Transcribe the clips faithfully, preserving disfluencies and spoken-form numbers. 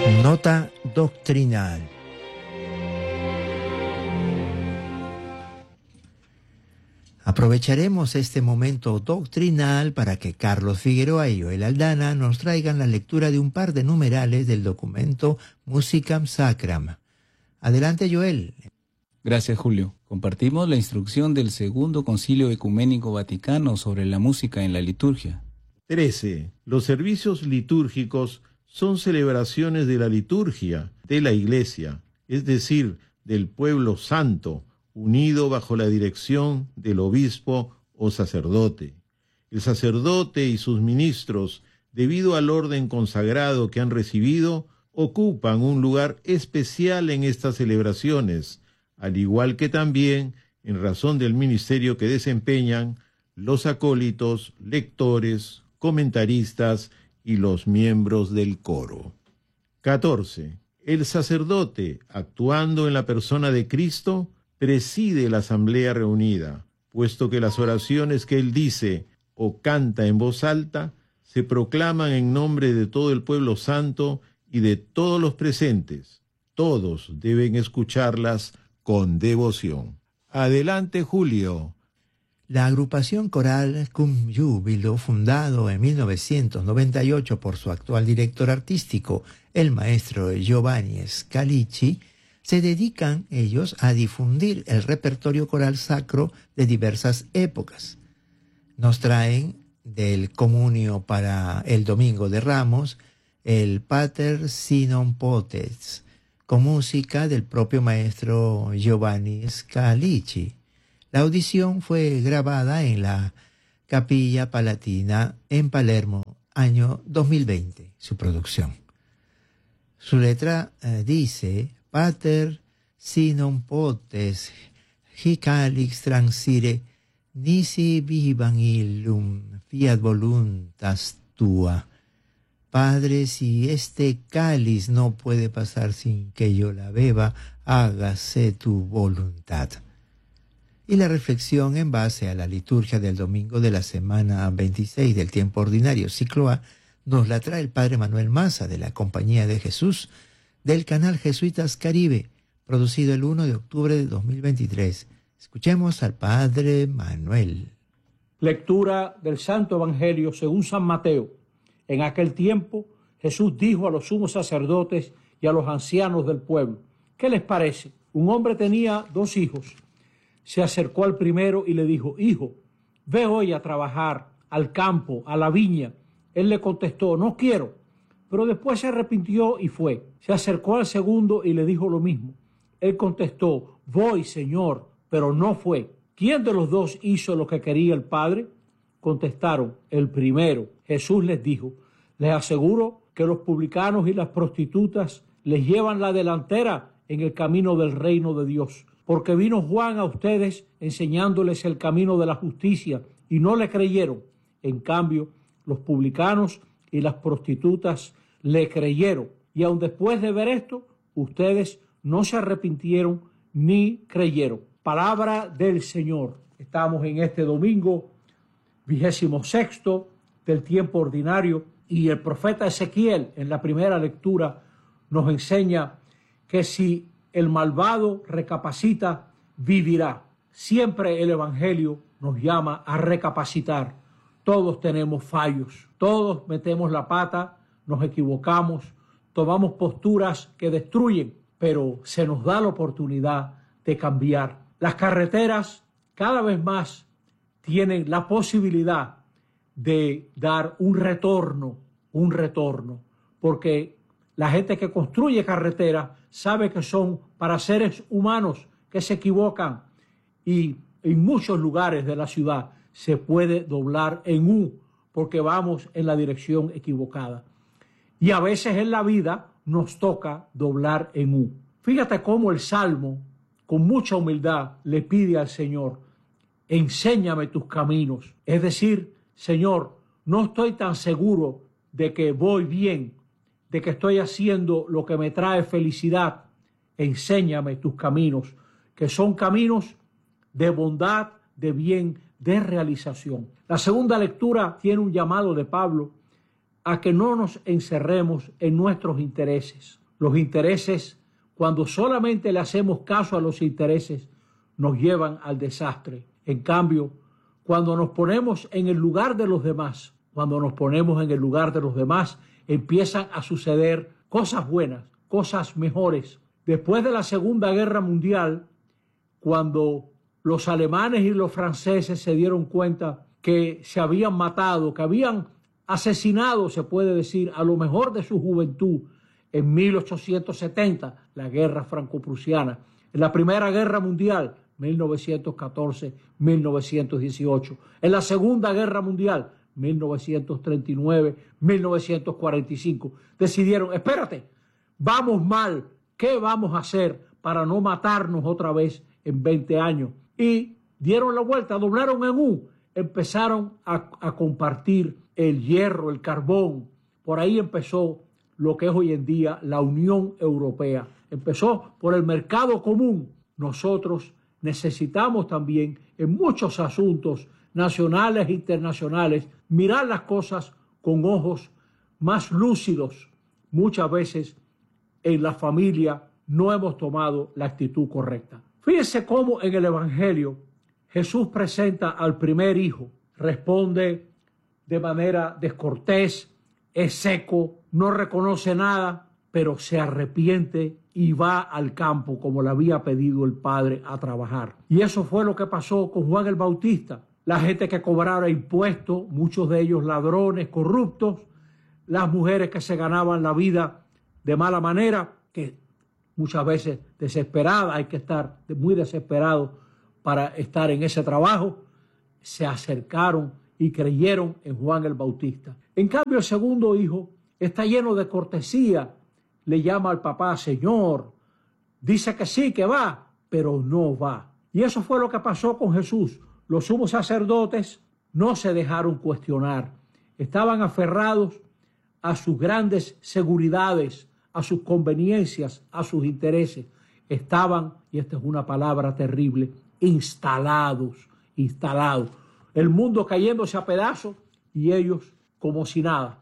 Nota doctrinal. Aprovecharemos este momento doctrinal para que Carlos Figueroa y Joel Aldana nos traigan la lectura de un par de numerales del documento Musicam Sacram. Adelante, Joel. Gracias, Julio. Compartimos la instrucción del Segundo Concilio Ecuménico Vaticano sobre la música en la liturgia. trece. Los servicios litúrgicos son celebraciones de la liturgia de la Iglesia, es decir, del pueblo santo, unido bajo la dirección del obispo o sacerdote. El sacerdote y sus ministros, debido al orden consagrado que han recibido, ocupan un lugar especial en estas celebraciones, al igual que también, en razón del ministerio que desempeñan, los acólitos, lectores, comentaristas y los miembros del coro. catorce. El sacerdote, actuando en la persona de Cristo, preside la asamblea reunida, puesto que las oraciones que él dice o canta en voz alta se proclaman en nombre de todo el pueblo santo y de todos los presentes. Todos deben escucharlas con devoción. Adelante, Julio. La agrupación coral Cum Júbilo, fundado en mil novecientos noventa y ocho por su actual director artístico, el maestro Giovanni Scalici, se dedican ellos a difundir el repertorio coral sacro de diversas épocas. Nos traen del Comunio para el Domingo de Ramos el Pater si non potest, con música del propio maestro Giovanni Scalici. La audición fue grabada en la Capilla Palatina en Palermo, año dos mil veinte, su producción. Su letra eh, dice: Pater si non potest hic calix transire, nisi vivam illum fiat voluntas tua. Padre, si este cáliz no puede pasar sin que yo la beba, hágase tu voluntad. Y la reflexión en base a la liturgia del domingo de la semana veintiséis del tiempo ordinario, ciclo A, nos la trae el Padre Manuel Maza de la Compañía de Jesús del canal Jesuitas Caribe, producido el primero de octubre de dos mil veintitrés. Escuchemos al Padre Manuel. Lectura del Santo Evangelio según San Mateo. En aquel tiempo Jesús dijo a los sumos sacerdotes y a los ancianos del pueblo: ¿qué les parece? Un hombre tenía dos hijos. Se acercó al primero y le dijo: hijo, ve hoy a trabajar al campo, a la viña. Él le contestó: no quiero. Pero después se arrepintió y fue. Se acercó al segundo y le dijo lo mismo. Él contestó: voy, Señor, pero no fue. ¿Quién de los dos hizo lo que quería el Padre? Contestaron: el primero. Jesús les dijo: les aseguro que los publicanos y las prostitutas les llevan la delantera en el camino del reino de Dios. Porque vino Juan a ustedes enseñándoles el camino de la justicia y no le creyeron. En cambio, los publicanos y las prostitutas le creyeron. Y aun después de ver esto, ustedes no se arrepintieron ni creyeron. Palabra del Señor. Estamos en este domingo vigésimo sexto del tiempo ordinario y el profeta Ezequiel en la primera lectura nos enseña que si el malvado recapacita, vivirá. Siempre el Evangelio nos llama a recapacitar. Todos tenemos fallos, todos metemos la pata, nos equivocamos, tomamos posturas que destruyen, pero se nos da la oportunidad de cambiar. Las carreteras cada vez más tienen la posibilidad de dar un retorno, un retorno, porque la gente que construye carreteras sabe que son para seres humanos que se equivocan y en muchos lugares de la ciudad se puede doblar en U porque vamos en la dirección equivocada. Y a veces en la vida nos toca doblar en U. Fíjate cómo el Salmo, con mucha humildad, le pide al Señor: enséñame tus caminos. Es decir, Señor, no estoy tan seguro de que voy bien, de que estoy haciendo lo que me trae felicidad. Enséñame tus caminos, que son caminos de bondad, de bien, de realización. La segunda lectura tiene un llamado de Pablo a que no nos encerremos en nuestros intereses. Los intereses, cuando solamente le hacemos caso a los intereses, nos llevan al desastre. En cambio, cuando nos ponemos en el lugar de los demás, cuando nos ponemos en el lugar de los demás, empiezan a suceder cosas buenas, cosas mejores. Después de la Segunda Guerra Mundial, cuando los alemanes y los franceses se dieron cuenta que se habían matado, que habían asesinado, se puede decir, a lo mejor de su juventud, en mil ochocientos setenta, la guerra franco-prusiana, en la Primera Guerra Mundial, mil novecientos catorce a mil novecientos dieciocho, en la Segunda Guerra Mundial, mil novecientos treinta y nueve a mil novecientos cuarenta y cinco, decidieron, espérate, vamos mal, ¿qué vamos a hacer para no matarnos otra vez en veinte años? Y dieron la vuelta, doblaron en U, empezaron a, a compartir el hierro, el carbón. Por ahí empezó lo que es hoy en día la Unión Europea. Empezó por el mercado común. Nosotros necesitamos también en muchos asuntos nacionales e internacionales mirar las cosas con ojos más lúcidos. Muchas veces en la familia no hemos tomado la actitud correcta. Fíjense cómo en el Evangelio Jesús presenta al primer hijo, responde de manera descortés, es seco, no reconoce nada, pero se arrepiente y va al campo como le había pedido el Padre a trabajar. Y eso fue lo que pasó con Juan el Bautista. La gente que cobraba impuestos, muchos de ellos ladrones, corruptos, las mujeres que se ganaban la vida de mala manera, que muchas veces desesperadas, hay que estar muy desesperado para estar en ese trabajo, se acercaron y creyeron en Juan el Bautista. En cambio, el segundo hijo está lleno de cortesía, le llama al papá Señor, dice que sí, que va, pero no va. Y eso fue lo que pasó con Jesús. Los sumos sacerdotes no se dejaron cuestionar, estaban aferrados a sus grandes seguridades, a sus conveniencias, a sus intereses. Estaban, y esta es una palabra terrible, instalados, instalados. El mundo cayéndose a pedazos y ellos como si nada.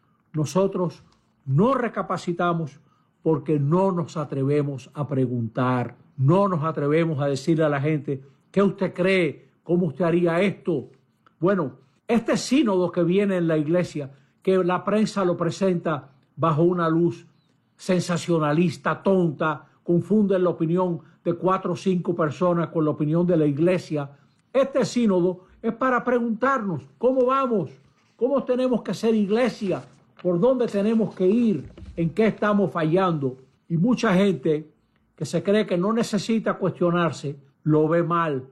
Nosotros no recapacitamos porque no nos atrevemos a preguntar, no nos atrevemos a decirle a la gente, ¿qué usted cree? ¿Cómo usted haría esto? Bueno, este sínodo que viene en la iglesia, que la prensa lo presenta bajo una luz sensacionalista, tonta, confunden la opinión de cuatro o cinco personas con la opinión de la iglesia. Este sínodo es para preguntarnos cómo vamos, cómo tenemos que ser iglesia, por dónde tenemos que ir, en qué estamos fallando. Y mucha gente que se cree que no necesita cuestionarse, lo ve mal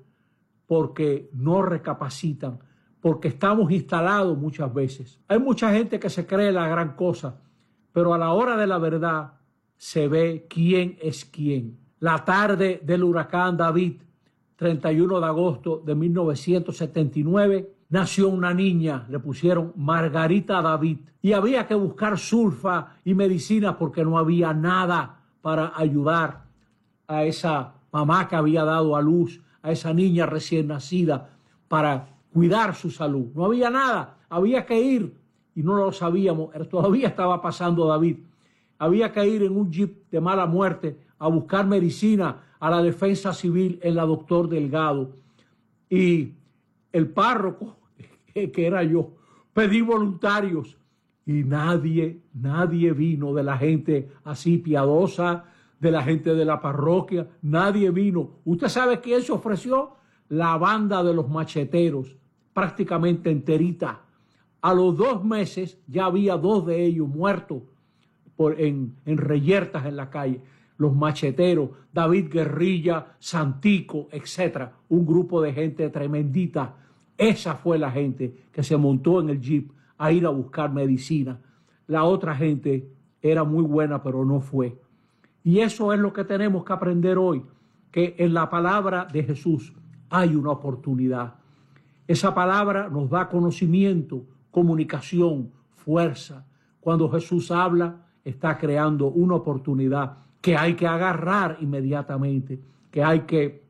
porque no recapacitan, porque estamos instalados muchas veces. Hay mucha gente que se cree la gran cosa, pero a la hora de la verdad se ve quién es quién. La tarde del huracán David, treinta y uno de agosto de mil novecientos setenta y nueve, nació una niña, le pusieron Margarita David, y había que buscar sulfa y medicina porque no había nada para ayudar a esa mamá que había dado a luz, a esa niña recién nacida, para cuidar su salud. No había nada, había que ir, y no lo sabíamos, todavía estaba pasando David, había que ir en un jeep de mala muerte a buscar medicina a la defensa civil en la Doctor Delgado. Y el párroco, que era yo, pedí voluntarios y nadie, nadie vino de la gente así piadosa, de la gente de la parroquia, nadie vino. ¿Usted sabe quién se ofreció? La banda de los macheteros, prácticamente enterita. A los dos meses ya había dos de ellos muertos por, en, en reyertas en la calle. Los macheteros, David Guerrilla, Santico, etcétera. Un grupo de gente tremendita. Esa fue la gente que se montó en el jeep a ir a buscar medicina. La otra gente era muy buena, pero no fue. Y eso es lo que tenemos que aprender hoy, que en la palabra de Jesús hay una oportunidad. Esa palabra nos da conocimiento, comunicación, fuerza. Cuando Jesús habla, está creando una oportunidad que hay que agarrar inmediatamente, que hay que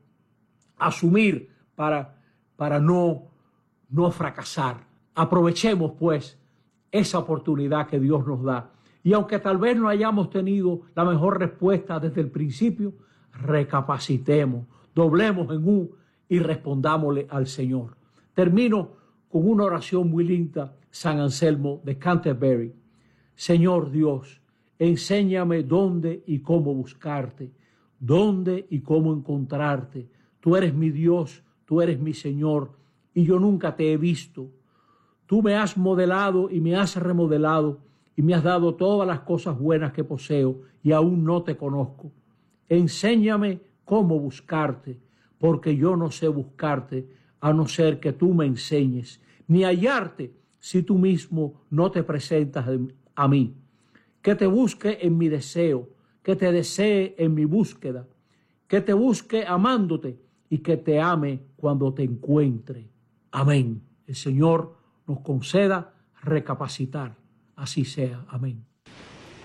asumir para, para no, no fracasar. Aprovechemos, pues, esa oportunidad que Dios nos da. Y aunque tal vez no hayamos tenido la mejor respuesta desde el principio, recapacitemos, doblemos en U y respondámosle al Señor. Termino con una oración muy linda, San Anselmo de Canterbury. Señor Dios, enséñame dónde y cómo buscarte, dónde y cómo encontrarte. Tú eres mi Dios, tú eres mi Señor, y yo nunca te he visto. Tú me has modelado y me has remodelado y me has dado todas las cosas buenas que poseo y aún no te conozco. Enséñame cómo buscarte, porque yo no sé buscarte a no ser que tú me enseñes, ni hallarte si tú mismo no te presentas a mí. Que te busque en mi deseo, que te desee en mi búsqueda, que te busque amándote y que te ame cuando te encuentre. Amén. El Señor nos conceda recapacitar. Así sea. Amén.